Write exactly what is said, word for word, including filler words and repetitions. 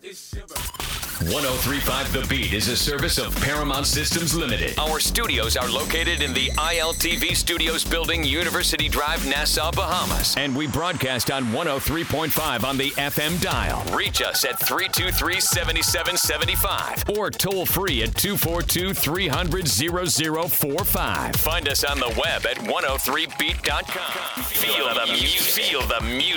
one oh three point five The Beat is a service of Paramount Systems Limited. Our studios are located in the I L T V Studios building, University Drive, Nassau, Bahamas. And we broadcast on one oh three point five on the F M dial. Reach us at three two three, seven seven seven five or toll free at two four two, three hundred, zero zero four five. Find us on the web at one oh three beat dot com. Feel the music. Feel the music.